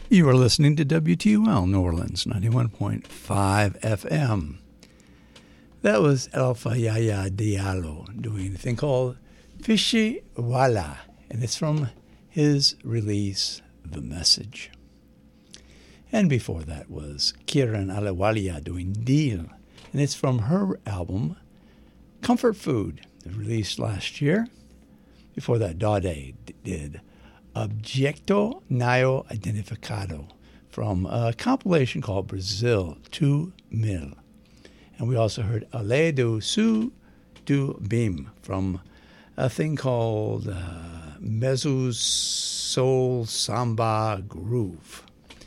You are listening to WTUL New Orleans, 91.5 FM. That was Alpha Yaya Diallo doing a thing called Fishy Wala, and it's from his release, The Message. And before that was Kiran Alawalia doing Deal, and it's from her album, Comfort Food, released last year. Before that, Dade did Objeto Nayo Identificado from a compilation called Brazil 2000. And we also heard Ale do Su do Bim from a thing called Mezzo Soul Samba Groove.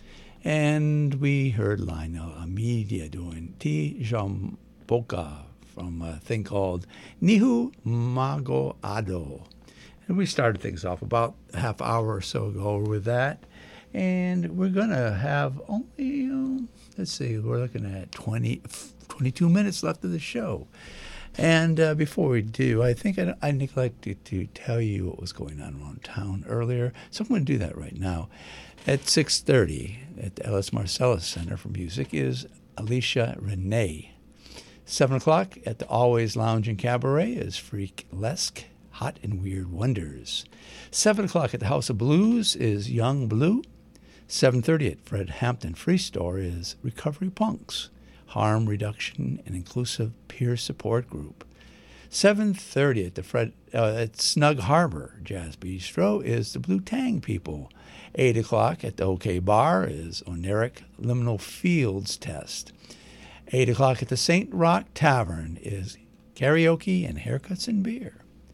And we heard Lionel Amedia doing Ti Jamboca from a thing called Nihu Mago Ado. And we started things off about a half hour or so ago with that. And we're going to have only, let's see, we're looking at 22 minutes left of the show. And before we do, I think I neglected to tell you what was going on around town earlier. So I'm going to do that right now. At 6:30 at the Ellis Marcellus Center for Music is Alicia Renee. 7 o'clock at the Always Lounge and Cabaret is Freak-Lesque, Hot and Weird Wonders. 7 o'clock at the House of Blues is Young Blue. 7:30 at Fred Hampton Free Store is Recovery Punks, Harm Reduction and Inclusive Peer Support Group. 7:30 at the at Snug Harbor Jazz Bistro is the Blue Tang People. 8 o'clock at the OK Bar is Oneric Liminal Fields Test. 8 o'clock at the St. Rock Tavern is Karaoke and Haircuts and Beer.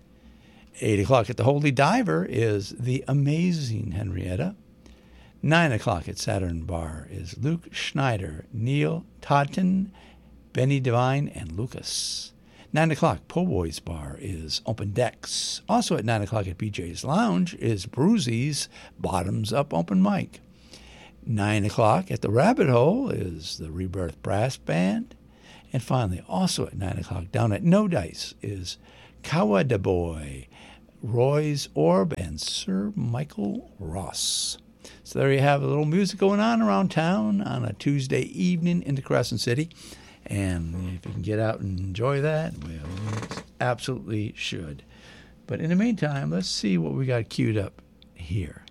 8 o'clock at the Holy Diver is The Amazing Henrietta. 9 o'clock at Saturn Bar is Luke Schneider, Neil Totten, Benny Devine, and Lucas. 9 o'clock, Po' Boys Bar is Open Decks. Also at 9 o'clock at BJ's Lounge is Bruzy's Bottoms Up Open Mic. 9 o'clock at the Rabbit Hole is the Rebirth Brass Band. And finally, also at 9 o'clock, down at No Dice is Kawada Boy, Roy's Orb, and Sir Michael Ross. So there you have a little music going on around town on a Tuesday evening into Crescent City. And if you can get out and enjoy that, well, you absolutely should. But in the meantime, let's see what we got queued up here.